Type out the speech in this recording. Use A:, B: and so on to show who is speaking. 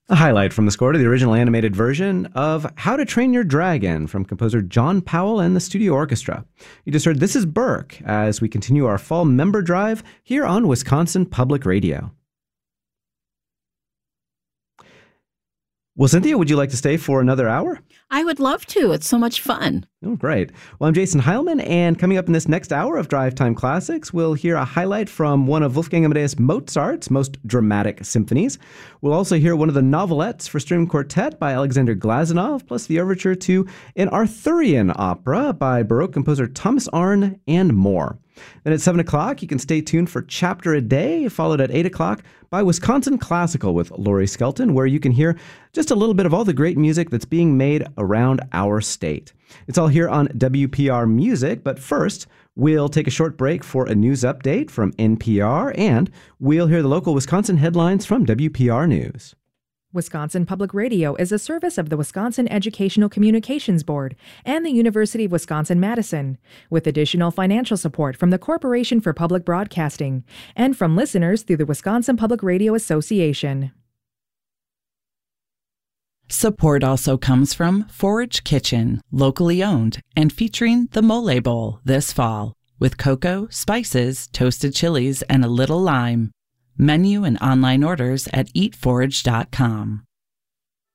A: A highlight from the score to the original animated version of How to Train Your Dragon from composer John Powell and the Studio Orchestra. You just heard This Is Burke as we continue our fall member drive here on Wisconsin Public Radio. Well, Cynthia, would you like to stay for another hour?
B: I would love to. It's so much fun.
A: Oh, great. Well, I'm Jason Heilman, and coming up in this next hour of Drive Time Classics, we'll hear a highlight from one of Wolfgang Amadeus Mozart's most dramatic symphonies. We'll also hear one of the novelettes for string quartet by Alexander Glazunov, plus the overture to an Arthurian opera by Baroque composer Thomas Arne, and more. Then at 7 o'clock, you can stay tuned for Chapter a Day, followed at 8 o'clock by Wisconsin Classical with Lori Skelton, where you can hear just a little bit of all the great music that's being made around our state. It's all here on WPR Music, but first, we'll take a short break for a news update from NPR, and we'll hear the local Wisconsin headlines from WPR News.
C: Wisconsin Public Radio is a service of the Wisconsin Educational Communications Board and the University of Wisconsin-Madison, with additional financial support from the Corporation for Public Broadcasting and from listeners through the Wisconsin Public Radio Association.
D: Support also comes from Forage Kitchen, locally owned and featuring the Mole Bowl this fall, with cocoa, spices, toasted chilies, and a little lime. Menu and online orders at eatforage.com.